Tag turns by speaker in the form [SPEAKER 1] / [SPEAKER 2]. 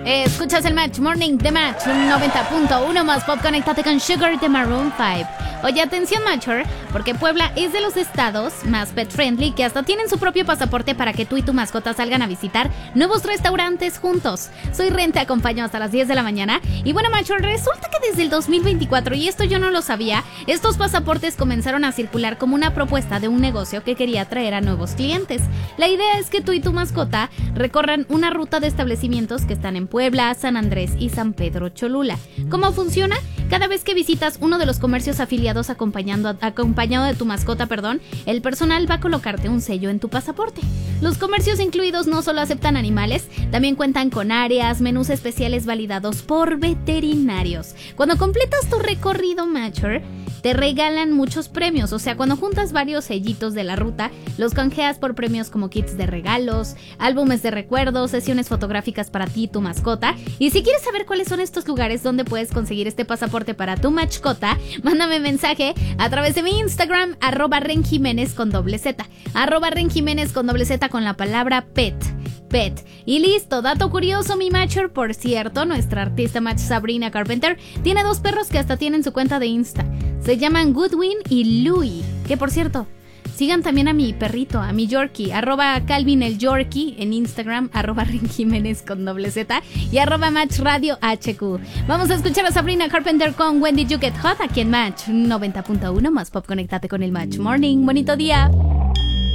[SPEAKER 1] Escuchas el Match Morning de Match 90.1 más pop. Conéctate con Sugar de Maroon 5. Oye, atención Matcher, porque Puebla es de los estados más pet friendly que hasta tienen su propio pasaporte para que tú y tu mascota salgan a visitar nuevos restaurantes juntos. Soy Ren, te acompaño hasta las 10 de la mañana. Y bueno Matcher, resulta que desde el 2024, y esto yo no lo sabía, estos pasaportes comenzaron a circular como una propuesta de un negocio que quería atraer a nuevos clientes. La idea es que tú y tu mascota recorran una ruta de establecimientos que están en Puebla, San Andrés y San Pedro Cholula. ¿Cómo funciona? Cada vez que visitas uno de los comercios afiliados acompañado de tu mascota, el personal va a colocarte un sello en tu pasaporte. Los comercios incluidos no solo aceptan animales, también cuentan con áreas, menús especiales validados por veterinarios. Cuando completas tu recorrido Matcher, te regalan muchos premios, o sea, cuando juntas varios sellitos de la ruta, los canjeas por premios como kits de regalos, álbumes de recuerdos, sesiones fotográficas para ti y tu mascota. Y si quieres saber cuáles son estos lugares donde puedes conseguir este pasaporte para tu mascota, mándame mensaje a través de mi Instagram, @renjimenez con doble Z, @renjimenez con doble Z con la palabra pet. Y listo, dato curioso mi Matcher, por cierto, nuestra artista Match Sabrina Carpenter tiene 2 perros que hasta tienen su cuenta de Insta. Se llaman Goodwin y Louie, que por cierto, sigan también a mi perrito, a mi Yorkie, @Calvin el Yorkie en Instagram, @renjimenez con doble Z y @MatchRadioHQ. Vamos a escuchar a Sabrina Carpenter con When Did You Get Hot aquí en Match 90.1 más pop. Conéctate con el Match Morning. Bonito día.